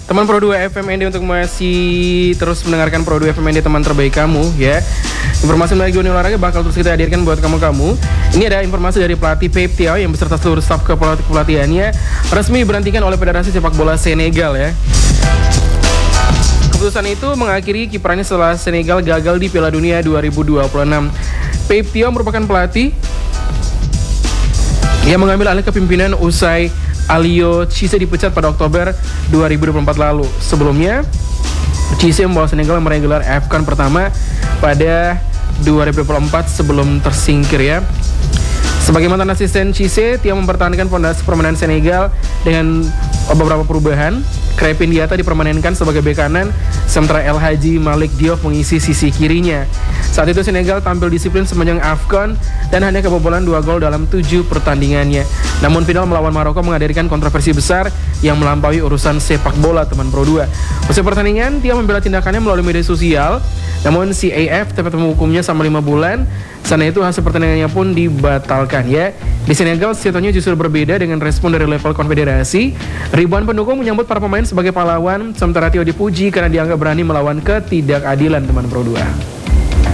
teman Pro 2 FMND untuk masih terus mendengarkan Pro 2 FMND teman terbaik kamu ya. Informasi menarik dunia olahraga bakal terus kita hadirkan buat kamu-kamu. Ini ada informasi dari pelatih Pep Thiaw yang beserta seluruh staf kepelatihannya resmi diberhentikan oleh Federasi Sepak Bola Senegal ya. Keputusan itu mengakhiri kiprahnya setelah Senegal gagal di Piala Dunia 2026. Pep Thiaw merupakan pelatih yang mengambil alih kepimpinan usai Aliou Cissé dipecat pada Oktober 2024 lalu. Sebelumnya, Cissé membawa Senegal meraih gelar AFCON pertama pada 2024 sebelum tersingkir ya. Sebagai mantan asisten Cissé, Thiaw mempertahankan fondasi permainan Senegal dengan beberapa perubahan. Krépin Diatta dipermanenkan sebagai bek kanan, sementara El Hadji Malick Diop mengisi sisi kirinya. Saat itu Senegal tampil disiplin sepanjang AFCON dan hanya kebobolan 2 gol dalam 7 pertandingannya. Namun final melawan Maroko menghadirkan kontroversi besar yang melampaui urusan sepak bola teman Pro 2. Usai pertandingan, Thiaw membela tindakannya melalui media sosial. Namun CAF tepat menghukumnya selama 5 bulan. Selain itu hasil pertandingannya pun dibatalkan ya. Di Senegal situasinya justru berbeda dengan respon dari level konfederasi. Ribuan pendukung menyambut para pemain sebagai pahlawan, sementara Thiaw dipuji karena dianggap berani melawan ketidakadilan teman Pro 2.